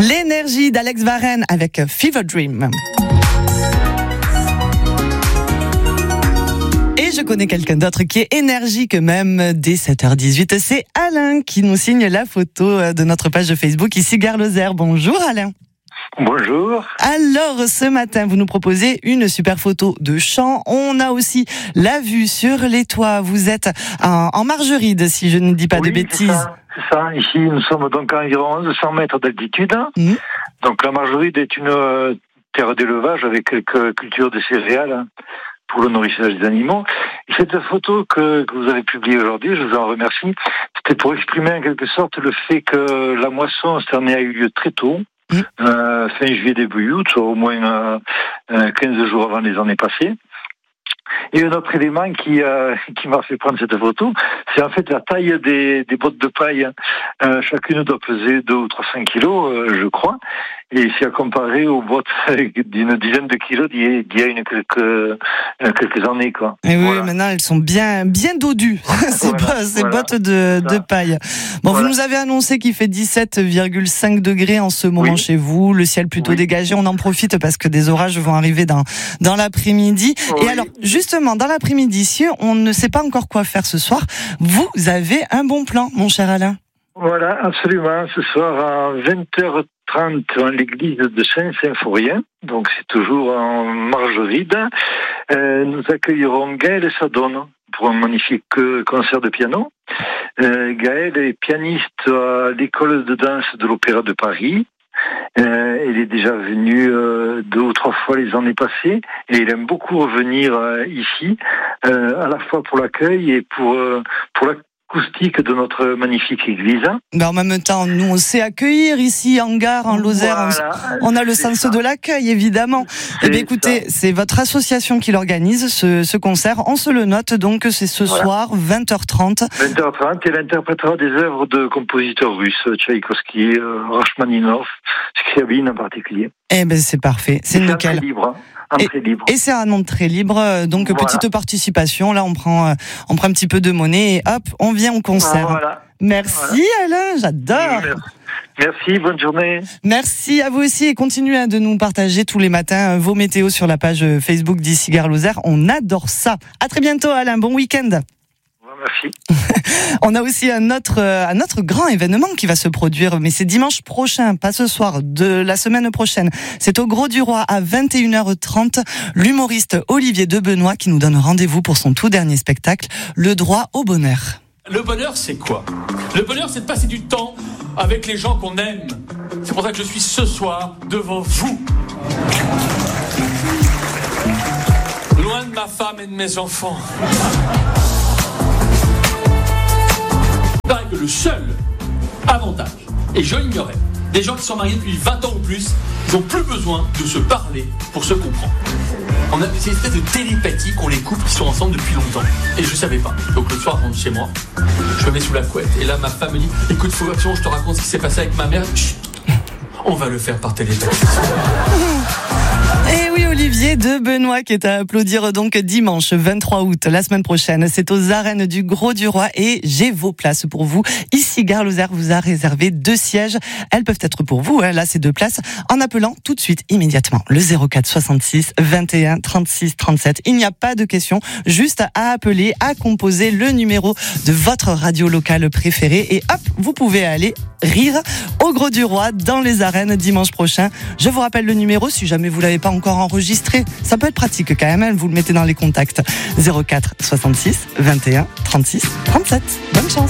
L'énergie d'Alex Varenne avec Fever Dream. Et je connais quelqu'un d'autre qui est énergique même dès 7h18. C'est Alain qui nous signe la photo de notre page de Facebook ici Gare Lozère. Bonjour Alain. Bonjour. Alors, ce matin, vous nous proposez une super photo de champ. On a aussi la vue sur les toits. Vous êtes en Margeride, si je ne dis pas de bêtises. C'est ça. Ici, nous sommes donc à environ 1100 mètres d'altitude. Donc, la Margeride est une terre d'élevage avec quelques cultures de céréales pour le nourrissage des animaux. Et cette photo que vous avez publiée aujourd'hui, je vous en remercie, c'était pour exprimer en quelque sorte le fait que la moisson cette année a eu lieu très tôt. Fin juillet, début août, soit au moins 15 jours avant les années passées. Et un autre élément qui m'a fait prendre cette photo, c'est en fait la taille des bottes de paille. Chacune doit peser 200 ou 300 kilos, je crois. Et c'est à comparer aux bottes d'une dizaine de kilos d'il y a quelques années, quoi. Et oui, maintenant elles sont bien dodues, ces bottes de paille. Bon, vous nous avez annoncé qu'il fait 17,5 degrés en ce moment chez vous, le ciel plutôt dégagé. On en profite parce que des orages vont arriver dans l'après-midi. Et alors, justement, dans l'après-midi, si on ne sait pas encore quoi faire ce soir, vous avez un bon plan, mon cher Alain. Voilà, absolument. Ce soir à 20h30 dans l'église de Saint-Symphorien, donc c'est toujours en Margeride, nous accueillerons Gaël Sadone pour un magnifique concert de piano. Gaël est pianiste à l'école de danse de l'Opéra de Paris. Il est déjà venu 2 ou 3 fois les années passées et il aime beaucoup revenir ici, à la fois pour l'accueil et pour l'acoustique de notre magnifique église. Ben en même temps, nous on sait accueillir ici en Gare, en Lozère, on a le sens de l'accueil évidemment. Eh bien écoutez, c'est votre association qui l'organise ce concert, on se le note donc c'est ce soir 20h30. 20h30 et elle interprétera des œuvres de compositeurs russes, Tchaïkovski, Rachmaninov, Scriabine en particulier. Eh ben c'est parfait, c'est nickel. Très libre. Et c'est un nom très libre, donc petite participation, là on prend un petit peu de monnaie et hop, on vient au concert. Merci Alain, j'adore. Merci, bonne journée. Merci à vous aussi et continuez de nous partager tous les matins vos météos sur la page Facebook d'ici Gare Lozère, on adore ça. À très bientôt Alain, bon week-end. Merci. On a aussi un autre grand événement qui va se produire, mais c'est dimanche prochain, pas ce soir, de la semaine prochaine. C'est au Gros du Roi à 21h30. L'humoriste Olivier Debenoît qui nous donne rendez-vous pour son tout dernier spectacle, Le Droit au Bonheur. Le bonheur, c'est quoi ? Le bonheur, c'est de passer du temps avec les gens qu'on aime. C'est pour ça que je suis ce soir devant vous. Loin de ma femme et de mes enfants. Que le seul avantage, et je l'ignorais, des gens qui sont mariés depuis 20 ans ou plus, ils n'ont plus besoin de se parler pour se comprendre. C'est une espèce de télépathie qu'ont les couples qui sont ensemble depuis longtemps. Et je savais pas. Donc le soir, je rentre chez moi, je me mets sous la couette, et là ma femme me dit « Écoute, faut absolument je te raconte ce qui s'est passé avec ma mère. » Chut, on va le faire par télépathie. Et oui, Olivier Debenoît qui est à applaudir donc dimanche 23 août, la semaine prochaine. C'est aux arènes du Gros du Roi et j'ai vos places pour vous. Ici, Gare Lozère vous a réservé 2 sièges. Elles peuvent être pour vous, là, ces 2 places, en appelant tout de suite, immédiatement, le 04 66 21 36 37. Il n'y a pas de question, juste à appeler, à composer le numéro de votre radio locale préférée et hop, vous pouvez aller rire au Gros du Roi dans les arènes dimanche prochain. Je vous rappelle le numéro si jamais vous l'avez pas encore enregistré. Ça peut être pratique quand même, vous le mettez dans les contacts. 04 66 21 36 37. Bonne chance.